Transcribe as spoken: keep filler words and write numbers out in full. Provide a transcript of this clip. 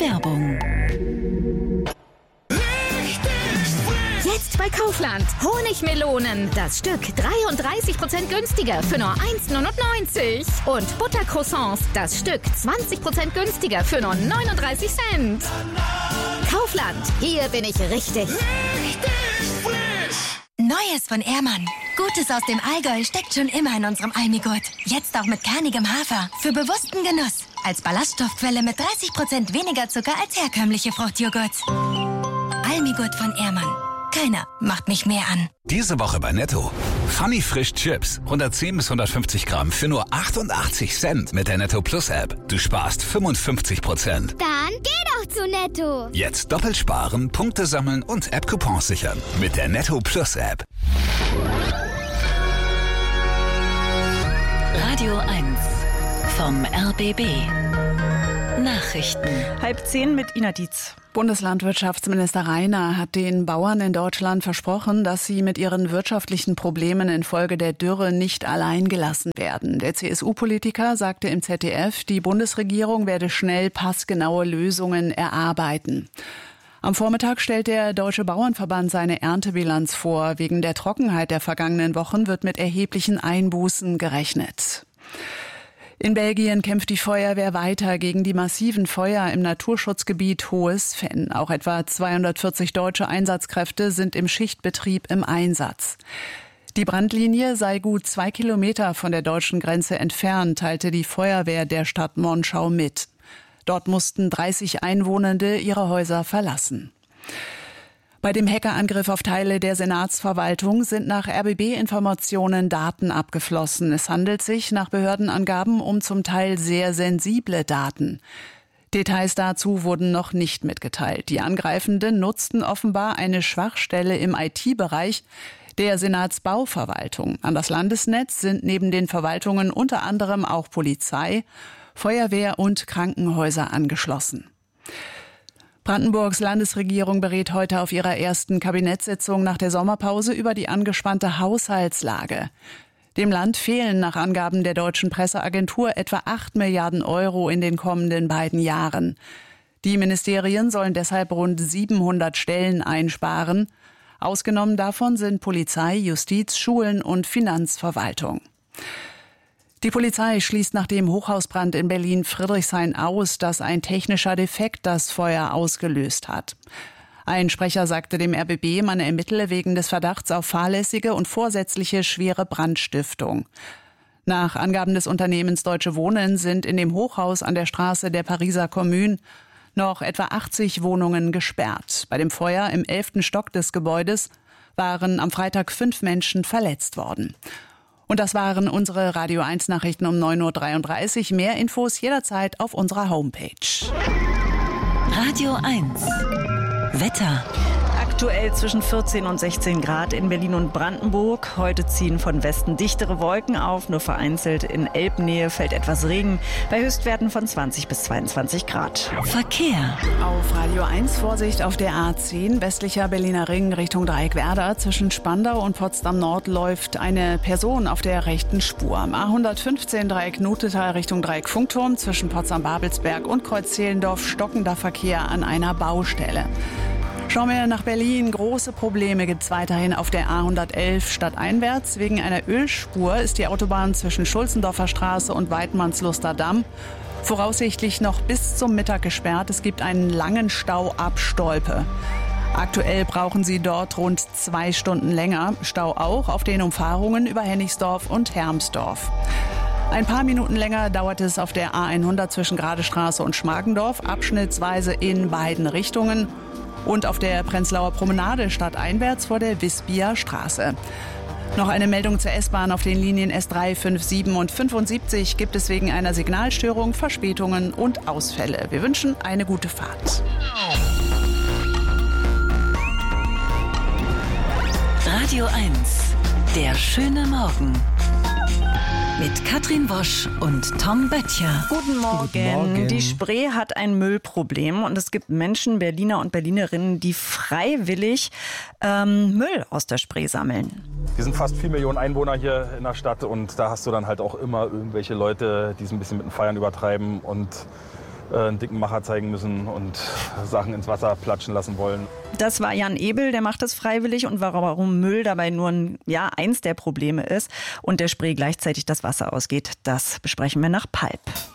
Werbung. Jetzt bei Kaufland. Honigmelonen. Das Stück dreiunddreißig Prozent günstiger für nur eins Komma neunundneunzig. Und Buttercroissants. Das Stück zwanzig Prozent günstiger für nur neununddreißig Cent. Kaufland. Hier bin ich richtig. Richtig frisch. Neues von Ehrmann. Gutes aus dem Allgäu steckt schon immer in unserem Almigurt. Jetzt auch mit kernigem Hafer. Für bewussten Genuss. Als Ballaststoffquelle mit dreißig Prozent weniger Zucker als herkömmliche Fruchtjoghurt. Almigurt von Ehrmann. Keiner macht mich mehr an. Diese Woche bei Netto. Funny Frisch Chips. hundertzehn bis hundertfünfzig Gramm für nur achtundachtzig Cent mit der Netto Plus App. Du sparst fünfundfünfzig Prozent. Dann geh doch zu Netto. Jetzt doppelt sparen, Punkte sammeln und App-Coupons sichern. Mit der Netto Plus App. Radio eins vom R B B. Nachrichten. Halb zehn mit Ina Dietz. Bundeslandwirtschaftsminister Reiner hat den Bauern in Deutschland versprochen, dass sie mit ihren wirtschaftlichen Problemen infolge der Dürre nicht allein gelassen werden. Der C S U-Politiker sagte im Z D F, die Bundesregierung werde schnell passgenaue Lösungen erarbeiten. Am Vormittag stellt der Deutsche Bauernverband seine Erntebilanz vor. Wegen der Trockenheit der vergangenen Wochen wird mit erheblichen Einbußen gerechnet. In Belgien kämpft die Feuerwehr weiter gegen die massiven Feuer im Naturschutzgebiet Hohes Venn. Auch etwa zweihundertvierzig deutsche Einsatzkräfte sind im Schichtbetrieb im Einsatz. Die Brandlinie sei gut zwei Kilometer von der deutschen Grenze entfernt, teilte die Feuerwehr der Stadt Monschau mit. Dort mussten dreißig Einwohnende ihre Häuser verlassen. Bei dem Hackerangriff auf Teile der Senatsverwaltung sind nach R B B-Informationen Daten abgeflossen. Es handelt sich nach Behördenangaben um zum Teil sehr sensible Daten. Details dazu wurden noch nicht mitgeteilt. Die Angreifenden nutzten offenbar eine Schwachstelle im I T-Bereich der Senatsbauverwaltung. An das Landesnetz sind neben den Verwaltungen unter anderem auch Polizei, Feuerwehr und Krankenhäuser angeschlossen. Brandenburgs Landesregierung berät heute auf ihrer ersten Kabinettssitzung nach der Sommerpause über die angespannte Haushaltslage. Dem Land fehlen nach Angaben der deutschen Presseagentur etwa acht Milliarden Euro in den kommenden beiden Jahren. Die Ministerien sollen deshalb rund siebenhundert Stellen einsparen. Ausgenommen davon sind Polizei, Justiz, Schulen und Finanzverwaltung. Die Polizei schließt nach dem Hochhausbrand in Berlin-Friedrichshain aus, dass ein technischer Defekt das Feuer ausgelöst hat. Ein Sprecher sagte dem R B B, man ermittele wegen des Verdachts auf fahrlässige und vorsätzliche schwere Brandstiftung. Nach Angaben des Unternehmens Deutsche Wohnen sind in dem Hochhaus an der Straße der Pariser Commune noch etwa achtzig Wohnungen gesperrt. Bei dem Feuer im elften Stock des Gebäudes waren am Freitag fünf Menschen verletzt worden. Und das waren unsere Radio eins Nachrichten um neun Uhr dreiunddreißig. Mehr Infos jederzeit auf unserer Homepage. Radio eins. Wetter. Aktuell zwischen vierzehn und sechzehn Grad in Berlin und Brandenburg. Heute ziehen von Westen dichtere Wolken auf. Nur vereinzelt in Elbnähe fällt etwas Regen. Bei Höchstwerten von zwanzig bis zweiundzwanzig Grad. Verkehr. Auf Radio eins Vorsicht auf der A zehn, westlicher Berliner Ring Richtung Dreieckwerder. Zwischen Spandau und Potsdam Nord läuft eine Person auf der rechten Spur. A hundertfünfzehn Dreieck Notetal Richtung Dreieck Funkturm. Zwischen Potsdam-Babelsberg und Kreuz-Zehlendorf stockender Verkehr an einer Baustelle. Schauen wir nach Berlin. Große Probleme gibt es weiterhin auf der A hundertelf stadteinwärts. Wegen einer Ölspur ist die Autobahn zwischen Schulzendorfer Straße und Weidmannsluster Damm voraussichtlich noch bis zum Mittag gesperrt. Es gibt einen langen Stau ab Stolpe. Aktuell brauchen Sie dort rund zwei Stunden länger. Stau auch auf den Umfahrungen über Hennigsdorf und Hermsdorf. Ein paar Minuten länger dauert es auf der A hundert zwischen Gradestraße und Schmargendorf, abschnittsweise in beiden Richtungen. Und auf der Prenzlauer Promenade stadteinwärts vor der Wispia Straße. Noch eine Meldung zur S-Bahn auf den Linien S drei, fünf, sieben und fünfundsiebzig gibt es wegen einer Signalstörung Verspätungen und Ausfälle. Wir wünschen eine gute Fahrt. Radio eins. Der schöne Morgen. Mit Katrin Wosch und Tom Böttcher. Guten Morgen. Guten Morgen. Die Spree hat ein Müllproblem und es gibt Menschen, Berliner und Berlinerinnen, die freiwillig ähm, Müll aus der Spree sammeln. Wir sind fast vier Millionen Einwohner hier in der Stadt und da hast du dann halt auch immer irgendwelche Leute, die es ein bisschen mit den Feiern übertreiben und äh, einen dicken Macher zeigen müssen und Sachen ins Wasser platschen lassen wollen. Das war Jan Ebel, der macht das freiwillig und warum Müll dabei nur ein, ja, eins der Probleme ist und der Spree gleichzeitig das Wasser ausgeht, das besprechen wir nach Palp.